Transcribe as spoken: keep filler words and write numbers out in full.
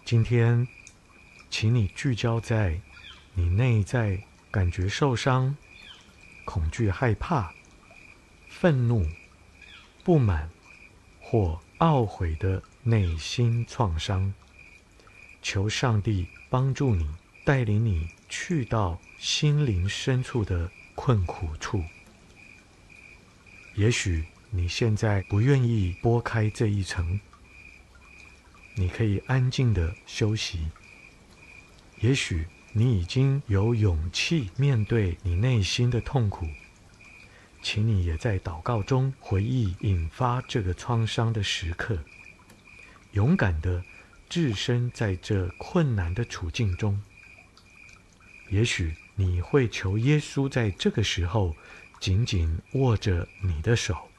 今天，请你聚焦在你内在感觉受伤、恐惧、害怕、愤怒、不满或懊悔的内心创伤。求上帝帮助你，带领你去到心灵深处的困苦处。也许你现在不愿意拨开这一层，你可以安静地休息。也许你已经有勇气面对你内心的痛苦，请你也在祷告中回忆引发这个创伤的时刻，勇敢地置身在这困难的处境中。也许你会求耶稣在这个时候紧紧握着你的手，